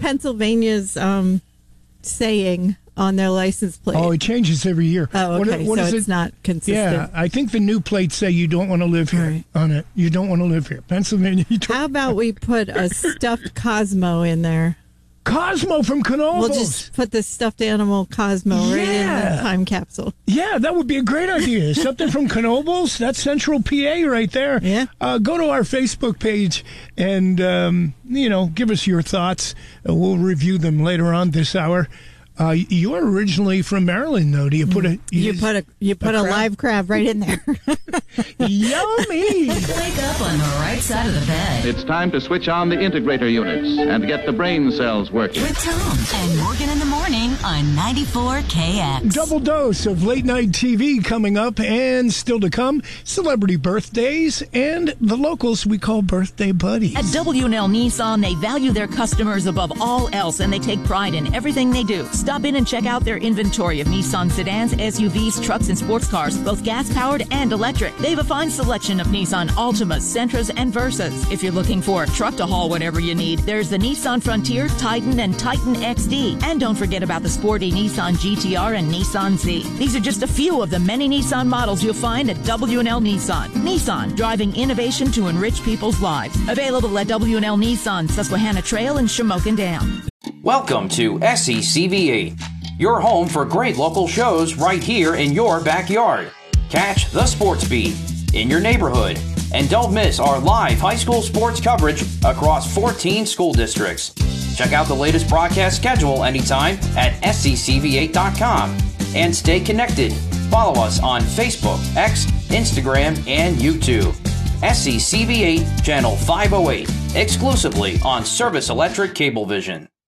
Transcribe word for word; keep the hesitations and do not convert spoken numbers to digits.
Pennsylvania's um, saying on their license plate? Oh, it changes every year. Oh, okay. What, what so is it's it? not consistent. Yeah, I think the new plates say you don't want to live here Right. on it. You don't want to live here. Pennsylvania. You How about we put a stuffed Cosmo in there? Cosmo from Knoebels. We'll just put the stuffed animal Cosmo right in Yeah. the time capsule. Yeah, that would be a great idea. Something from Knoebels. That's Central P A right there. Yeah. Uh, go to our Facebook page and, um, you know, give us your thoughts. Uh, we'll review them later on this hour. Uh, you're originally from Maryland, though. Do you put a You put a you put a, crab? live crab right in there. Yummy? Wake up on the right side of the bed It's time to switch on the integrator units and get the brain cells working. with Tom and Morgan in the morning on ninety-four K X. Double dose of late night T V coming up and still to come. Celebrity birthdays and the locals we call birthday buddies. At W and L Nissan, they value their customers above all else, and they take pride in everything they do. Stop in and check out their inventory of Nissan sedans, S U Vs, trucks, and sports cars, both gas-powered and electric. They have a fine selection of Nissan Altimas, Sentras, and Versas. If you're looking for a truck to haul whatever you need, there's the Nissan Frontier, Titan, and Titan X D. And don't forget about the sporty Nissan G T R and Nissan Z. These are just a few of the many Nissan models you'll find at W and L Nissan. Nissan, driving innovation to enrich people's lives. Available at W and L Nissan, Susquehanna Trail, and Shamokin Dam. Welcome to S E C V eight, your home for great local shows right here in your backyard. Catch the Sports Beat in your neighborhood, and don't miss our live high school sports coverage across fourteen school districts. Check out the latest broadcast schedule anytime at S C C V eight dot com and stay connected. Follow us on Facebook, X, Instagram, and YouTube. S C C V eight Channel five oh eight, exclusively on Service Electric Cablevision.